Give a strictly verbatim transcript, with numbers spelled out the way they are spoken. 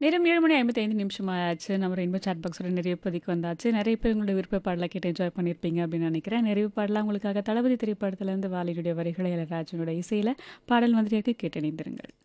நேரம் ஏழு மணி ஐம்பத்தி ஐந்து நிமிஷம் ஆயாச்சு. நம்ம ரெயின்போ சாட் பாக்ஸோட நிறைவு பதிக்கு வந்தாச்சு. நிறைய பேர் உங்களோட விருப்ப பாடல கேட்டு என்ஜாய் பண்ணியிருப்பீங்க அப்படின்னு நினைக்கிறேன். நிறைவு பாடலாம் உங்களுக்காக தளபதி திரைப்படத்திலேருந்து வாலியுடைய வரிகளை இளையராஜாவினுடைய இசையில பாடல் வந்துட்டு கேட்டு இணைந்திருங்கள்.